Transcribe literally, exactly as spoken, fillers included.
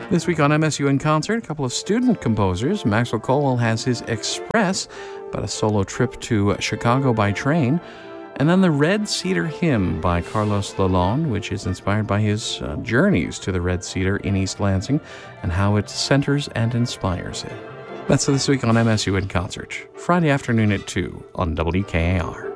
This week on M S U in Concert, a couple of student composers. Maxwell Colwell has his Express, but a solo trip to Chicago by train. And then the Red Cedar Hymn by Carlos Lalonde, which is inspired by his uh, journeys to the Red Cedar in East Lansing and how it centers and inspires him. That's this week on M S U in Concert, Friday afternoon at two on W K A R.